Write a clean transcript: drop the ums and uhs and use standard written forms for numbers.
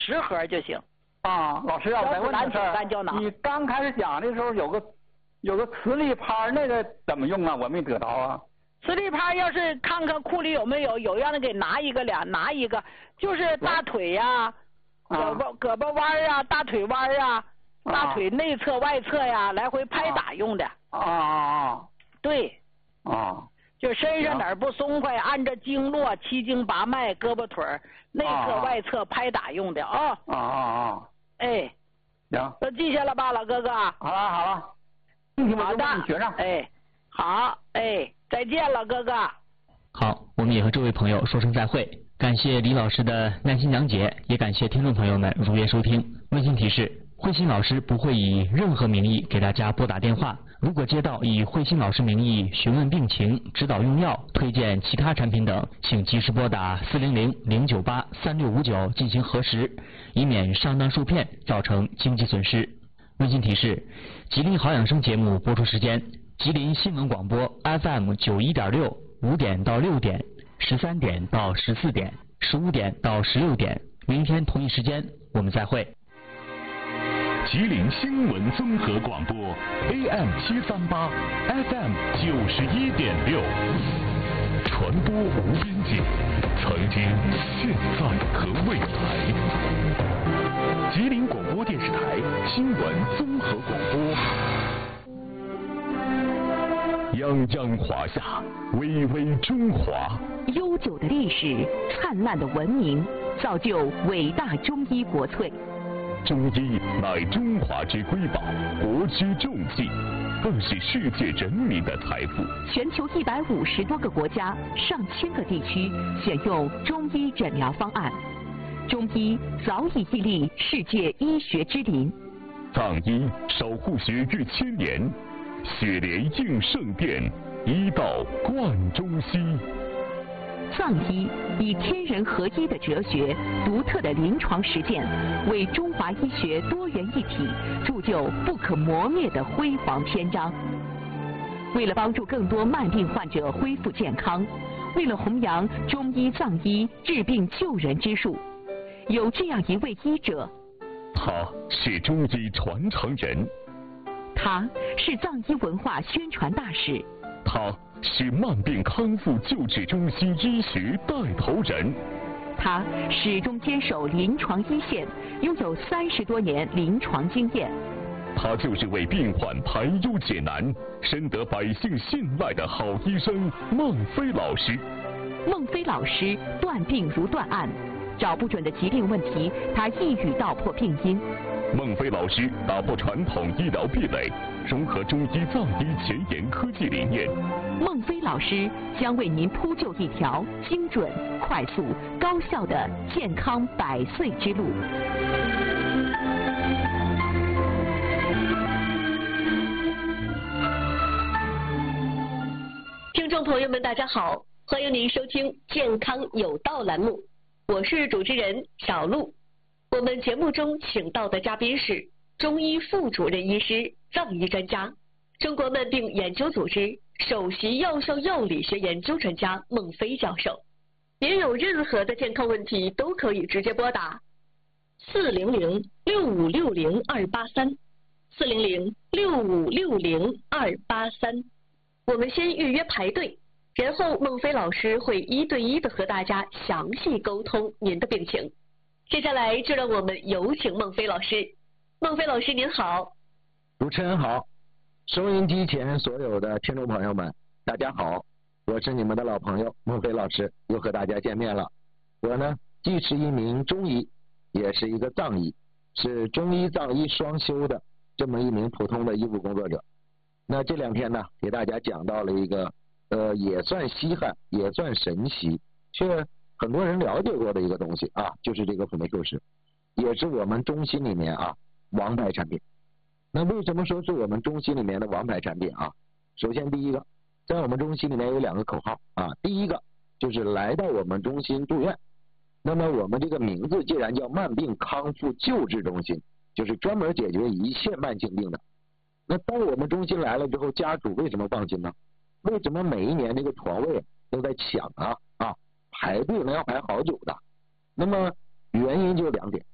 10盒就行。 啊，老师啊，我再问你事儿，你刚开始讲的时候有个磁力拍，那个怎么用啊？我没得到啊。 磁力拍要是看看库里有没有，让他给拿一个拿一个，就是大腿呀、胳膊弯啊、大腿弯啊、大腿内侧外侧呀，来回拍打用的。对。就身上哪儿不松快，按照经络7经8脉，胳膊腿内侧外侧拍打用的啊。哎， 行， 都记下了吧，老哥哥？ 好了， 好的， 你学上。 哎，好，哎，再见，老哥哥。 好，我们也和这位朋友说声再会。感谢李老师的耐心讲解，也感谢听众朋友们如约收听。温馨提示：慧心老师不会以任何名义给大家拨打电话。如果接到以慧心老师名义询问病情、指导用药、推荐其他产品等，请及时拨打400-098-3659进行核实，以免上当受骗造成经济损失。温馨提示：吉林好养生节目播出时间：吉林新闻广播 FM 91.6 5点到6点，13点到14点，15点到16点。明天同一时间我们再会。 吉林新闻综合广播 AM738 FM 91.6，传播无边界，曾经、现在和未来。吉林广播电视台新闻综合广播。泱泱华夏，巍巍中华。 悠久的历史，灿烂的文明，造就伟大中医国粹。 中医乃中华之瑰宝，国之重器，更是世界人民的财富。 全球150多个国家、上千个地区选用中医诊疗方案，中医早已屹立世界医学之林。 藏医守护学逾1000年，血莲应圣殿，医道贯中西。 藏医以天人合一的哲学、独特的临床实践，为中华医学多元一体铸就不可磨灭的辉煌篇章。为了帮助更多慢病患者恢复健康，为了弘扬中医藏医治病救人之术，有这样一位医者， 他是中医传承人， 他是藏医文化宣传大使， 他是慢病康复救治中心医学带头人， 他始终坚守临床一线，拥有30多年临床经验。 他就是为病患排忧解难、深得百姓信赖的好医生孟非老师。 孟非老师断病如断案，找不准的疾病问题，他一语道破病因。 孟非老师打破传统医疗壁垒，融合中医藏医前沿科技理念。 孟非老师将为您铺就一条精准、快速、高效的健康100岁之路。 听众朋友们，大家好，欢迎您收听《健康有道》栏目，我是主持人小璐。我们节目中请到的嘉宾是中医副主任医师、藏医专家、中国慢病研究组织首席药效药理学研究专家孟非教授。您有任何的健康问题都可以直接拨打400-6560-283 400-6560-283。我们先预约排队，然后孟非老师会1对1的和大家详细沟通您的病情。接下来就让我们有请孟非老师。孟非老师您好。 主持人好，收音机前所有的听众朋友们大家好，我是你们的老朋友孟非老师，又和大家见面了。我呢既是一名中医，也是一个藏医，是中医藏医双修的这么一名普通的医务工作者。那这2天呢给大家讲到了一个也算稀罕也算神奇却很多人了解过的一个东西啊，就是这个辅酶 Q10，也是我们中心里面啊王牌产品。那为什么说是我们中心里面的王牌产品啊？首先第一个，在我们中心里面有2个口号啊，第一个就是来到我们中心住院，那么我们这个名字既然叫慢病康复救治中心，就是专门解决一切慢性病的。那当我们中心来了之后，家属为什么放心呢？为什么每一年这个床位都在抢啊排队呢，要排好久的？那么原因就2点。